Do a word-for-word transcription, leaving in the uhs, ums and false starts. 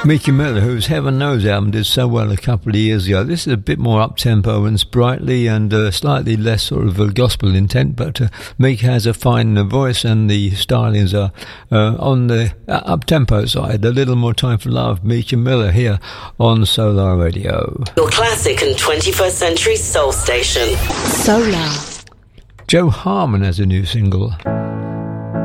Mickey Miller, whose Heaven Knows album did so well a couple of years ago. This is a bit more up-tempo and sprightly and uh, slightly less sort of a gospel intent, but uh, Mickey has a fine uh, voice and the stylings are uh, on the uh, up-tempo side. A little more time for love. Mickey Miller here on Solar Radio. Your classic and twenty-first century soul station. Solar. Joe Harmon has a new single.